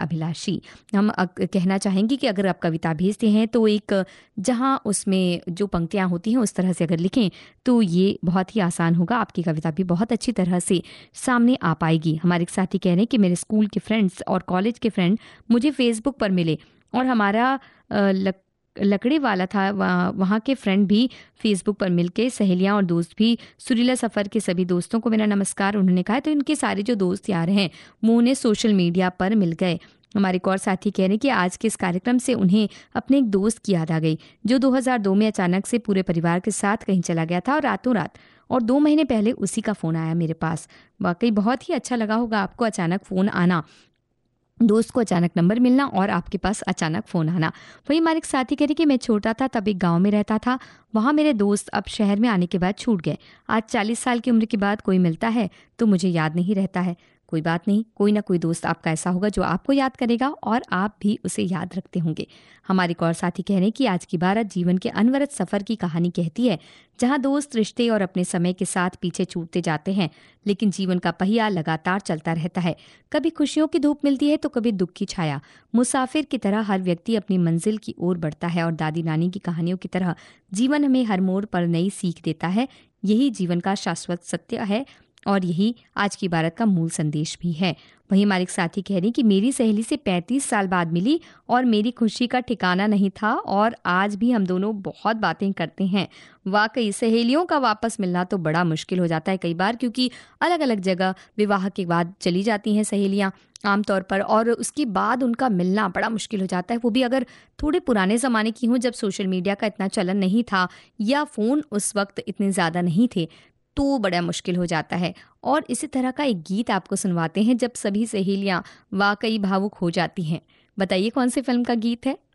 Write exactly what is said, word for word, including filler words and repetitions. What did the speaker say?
अभिलाषी। हम अक- कहना चाहेंगे कि अगर आप कविता भेजते हैं तो एक जहां उसमें जो पंक्तियां होती हैं उस तरह से अगर लिखें तो ये बहुत ही आसान होगा, आपकी कविता भी बहुत अच्छी तरह से सामने आ पाएगी। हमारे एक साथी कह रहे हैं कि मेरे स्कूल के फ्रेंड्स और कॉलेज के फ्रेंड मुझे फेसबुक पर मिले और हमारा अ, लक, लकड़ी वाला था, वहाँ वहाँ के फ्रेंड भी फेसबुक पर मिलके, सहेलियां और दोस्त भी। सुरीला सफ़र के सभी दोस्तों को मेरा नमस्कार, उन्होंने कहा। तो इनके सारे जो दोस्त यार हैं वो उन्हें सोशल मीडिया पर मिल गए। हमारे एक और साथी कह रहे हैं कि आज के इस कार्यक्रम से उन्हें अपने एक दोस्त की याद आ गई जो दो हज़ार दो में अचानक से पूरे परिवार के साथ कहीं चला गया था और रातों रात, और दो महीने पहले उसी का फ़ोन आया मेरे पास। वाकई बहुत ही अच्छा लगा होगा आपको अचानक फ़ोन आना, दोस्त को अचानक नंबर मिलना और आपके पास अचानक फ़ोन आना। वही हमारे एक साथी कह रही कि मैं छोटा था तब एक गांव में रहता था, वहाँ मेरे दोस्त अब शहर में आने के बाद छूट गए। आज चालीस साल की उम्र के बाद कोई मिलता है तो मुझे याद नहीं रहता है। कोई बात नहीं, कोई ना कोई दोस्त आपका ऐसा होगा जो आपको याद करेगा और आप भी उसे याद रखते होंगे। हमारे एक और साथी कह रहे हैं कि आज की बारात जीवन के अनवरत सफ़र की कहानी कहती है, जहाँ दोस्त, रिश्ते और अपने समय के साथ पीछे छूटते जाते हैं, लेकिन जीवन का पहिया लगातार चलता रहता है। कभी खुशियों की धूप मिलती है तो कभी दुख की छाया। मुसाफिर की तरह हर व्यक्ति अपनी मंजिल की ओर बढ़ता है और दादी नानी की कहानियों की तरह जीवन हमें हर मोड़ पर नई सीख देता है। यही जीवन का शाश्वत सत्य है और यही आज की बारात का मूल संदेश भी है। वहीं हमारे एक साथी कह रही कि मेरी सहेली से पैंतीस साल बाद मिली और मेरी खुशी का ठिकाना नहीं था और आज भी हम दोनों बहुत बातें करते हैं। वाकई सहेलियों का वापस मिलना तो बड़ा मुश्किल हो जाता है कई बार, क्योंकि अलग अलग जगह विवाह के बाद चली जाती हैं सहेलियां आमतौर पर, और उसके बाद उनका मिलना बड़ा मुश्किल हो जाता है। वो भी अगर थोड़े पुराने ज़माने की हों, जब सोशल मीडिया का इतना चलन नहीं था या फ़ोन उस वक्त इतने ज़्यादा नहीं थे, तो बड़ा मुश्किल हो जाता है। और इसी तरह का एक गीत आपको सुनवाते हैं जब सभी सहेलियां वाकई भावुक हो जाती हैं। बताइए कौन सी फिल्म का गीत है।